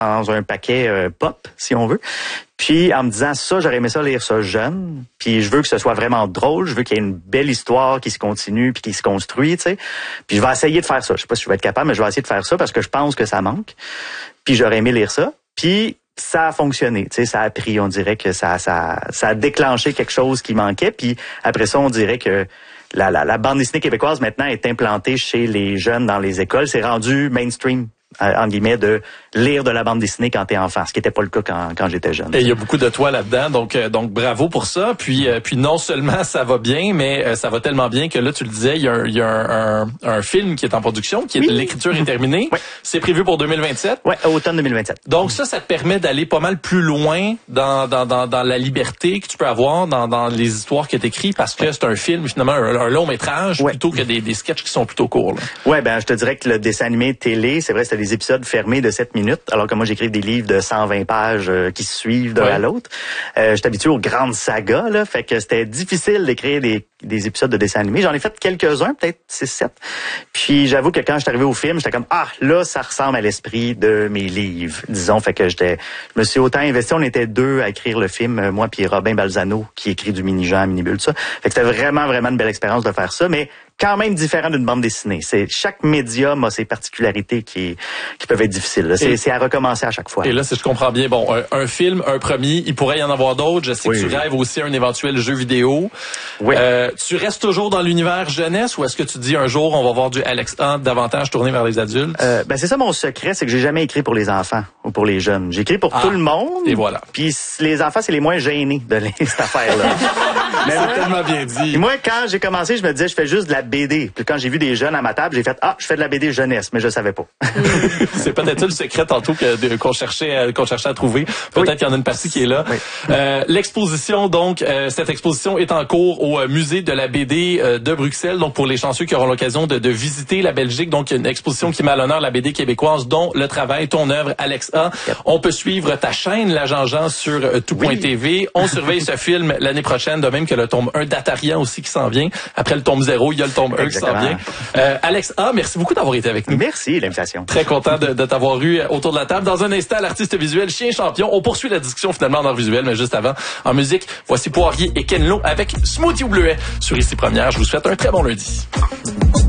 dans un paquet pop, si on veut. Puis en me disant ça, j'aurais aimé ça lire ça jeune. Puis je veux que ce soit vraiment drôle. Je veux qu'il y ait une belle histoire qui se continue puis qui se construit, tu sais. Puis je vais essayer de faire ça. Je sais pas si je vais être capable, mais je vais essayer de faire ça parce que je pense que ça manque. Puis j'aurais aimé lire ça. Puis ça a fonctionné, tu sais, ça a pris. On dirait que ça a déclenché quelque chose qui manquait. Puis après ça, on dirait que la bande dessinée québécoise maintenant est implantée chez les jeunes dans les écoles. C'est rendu mainstream, en guillemets, de lire de la bande dessinée quand t'es enfant, ce qui n'était pas le cas quand j'étais jeune. Et il y a beaucoup de toi là-dedans, donc bravo pour ça. Puis non seulement ça va bien, mais ça va tellement bien que là, tu le disais, il y a un film qui est en production, l'écriture est terminée. Oui. C'est prévu pour 2027. Oui, automne 2027. Donc ça te permet d'aller pas mal plus loin dans la liberté que tu peux avoir dans les histoires que t'écris, parce que c'est un film, finalement, un long métrage, plutôt que des sketchs qui sont plutôt courts. Ouais, je te dirais que le dessin animé télé, c'est vrai, c'était des épisodes fermés de 7 minutes, alors que moi, j'écris des livres de 120 pages qui se suivent d'un à l'autre. Je suis habitué aux grandes sagas, là, fait que c'était difficile d'écrire des épisodes de dessin animé. J'en ai fait quelques-uns, peut-être 6-7. Puis j'avoue que quand je suis arrivé au film, j'étais comme, là, ça ressemble à l'esprit de mes livres, disons. Fait que je me suis autant investi. On était 2 à écrire le film, moi puis Robin Balzano, qui écrit du Mini-Jean, Mini-Bulle, tout ça. Fait que c'était vraiment, vraiment une belle expérience de faire ça, mais quand même différent d'une bande dessinée. Chaque médium a ses particularités qui peuvent être difficiles. C'est à recommencer à chaque fois. Et là, si je comprends bien, bon, un film, un premier, il pourrait y en avoir d'autres. Je sais que tu rêves aussi à un éventuel jeu vidéo. Oui. Tu restes toujours dans l'univers jeunesse, ou est-ce que tu dis un jour on va voir du Alex Hunt davantage tourné vers les adultes? C'est ça mon secret, c'est que j'ai jamais écrit pour les enfants ou pour les jeunes. J'ai écrit pour tout le monde. Et voilà. Puis les enfants, c'est les moins gênés de cette affaire-là. Mais c'est tellement bien dit. Et moi, quand j'ai commencé, je me disais, je fais juste de la BD. Puis quand j'ai vu des jeunes à ma table, j'ai fait, je fais de la BD jeunesse, mais je savais pas. C'est peut-être ça le secret tantôt qu'on cherchait à trouver. Peut-être qu'il y en a une partie qui est là. Oui. L'exposition, donc, cette exposition est en cours au musée de la BD de Bruxelles. Donc, pour les chanceux qui auront l'occasion de visiter la Belgique, donc une exposition qui met à l'honneur la BD québécoise, dont le travail, ton œuvre, Alex A. Yep. On peut suivre ta chaîne, La Jean-Jean, sur tout.tv. On surveille ce film l'année prochaine, de même que le tome 1 d'Atarian aussi qui s'en vient. Après le tome 0, il y a le tome 1 qui s'en vient. Alex A, merci beaucoup d'avoir été avec nous. Merci l'invitation. Très content de t'avoir eu autour de la table. Dans un instant, l'artiste visuel Chien Champion. On poursuit la discussion finalement en art visuel, mais juste avant, en musique, voici Poirier et Ken Lo avec Smoothie au bleuet sur Ici Première. Je vous souhaite un très bon lundi.